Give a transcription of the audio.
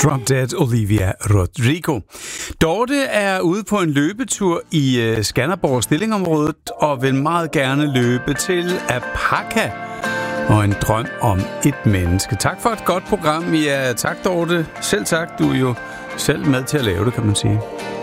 Drop Dead Olivia Rodrigo. Dorte er ude på en løbetur i Skanderborg Stillingområdet og vil meget gerne løbe til Apaka og en drøm om et menneske. Tak for et godt program. Ja, tak Dorte. Selv tak. Du er jo selv med til at lave det, kan man sige.